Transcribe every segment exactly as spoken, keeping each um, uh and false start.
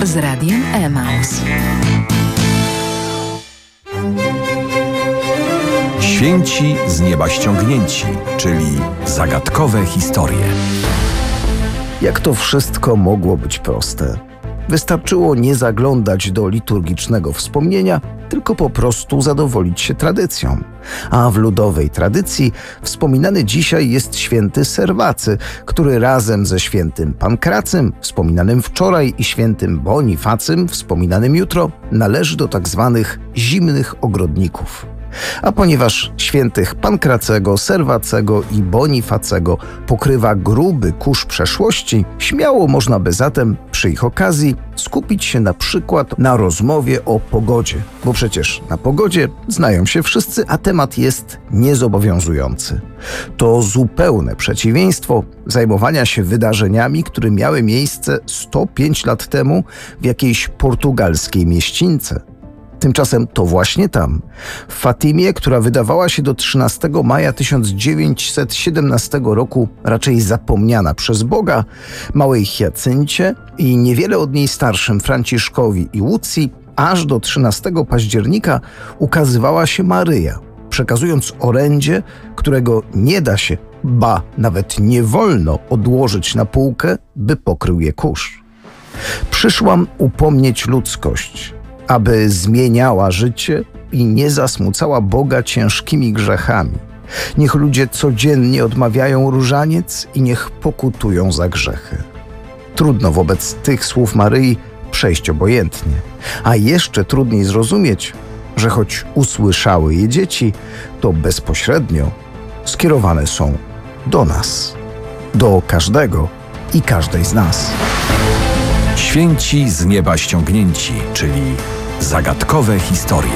z Radiem Emaus. Święci z nieba ściągnięci, czyli zagadkowe historie. Jak to wszystko mogło być proste? Wystarczyło nie zaglądać do liturgicznego wspomnienia, tylko po prostu zadowolić się tradycją. A w ludowej tradycji wspominany dzisiaj jest święty Serwacy, który razem ze świętym Pankracym, wspominanym wczoraj, i świętym Bonifacym, wspominanym jutro, należy do tak zwanych zimnych ogrodników. A ponieważ świętych Pankracego, Serwacego i Bonifacego pokrywa gruby kurz przeszłości, śmiało można by zatem przy ich okazji skupić się na przykład na rozmowie o pogodzie, bo przecież na pogodzie znają się wszyscy, a temat jest niezobowiązujący. To zupełne przeciwieństwo zajmowania się wydarzeniami, które miały miejsce sto pięć lat temu w jakiejś portugalskiej mieścińce. Tymczasem to właśnie tam, w Fatimie, która wydawała się do trzynastego maja tysiąc dziewięćset siedemnastego roku raczej zapomniana przez Boga, małej Hiacyncie i niewiele od niej starszym Franciszkowi i Łucji, aż do trzynastego października ukazywała się Maryja, przekazując orędzie, którego nie da się, ba, nawet nie wolno odłożyć na półkę, by pokrył je kurz. Przyszłam upomnieć ludzkość, aby zmieniała życie i nie zasmucała Boga ciężkimi grzechami. Niech ludzie codziennie odmawiają różaniec i niech pokutują za grzechy. Trudno wobec tych słów Maryi przejść obojętnie, a jeszcze trudniej zrozumieć, że choć usłyszały je dzieci, to bezpośrednio skierowane są do nas, do każdego i każdej z nas. Święci z nieba ściągnięci, czyli zagadkowe historie.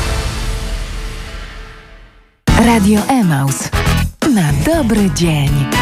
Radio Emaus. Na dobry dzień.